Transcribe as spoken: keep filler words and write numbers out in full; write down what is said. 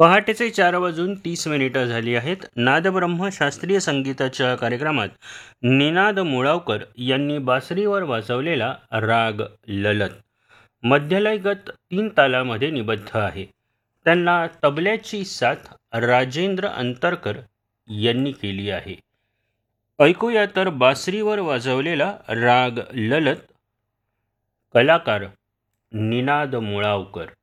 पहाटेचे चार वाजून तीस मिनिटं झाली आहेत. नादब्रह्म शास्त्रीय संगीताच्या कार्यक्रमात निनाद मुळावकर यांनी बासरीवर वाजवलेला राग ललत मध्यलयगत तीन तालामध्ये निबद्ध आहे. त्यांना तबल्याची साथ राजेंद्र अंतरकर यांनी केली आहे. ऐकूया तर बासरीवर वाजवलेला राग ललत, कलाकार निनाद मुळावकर.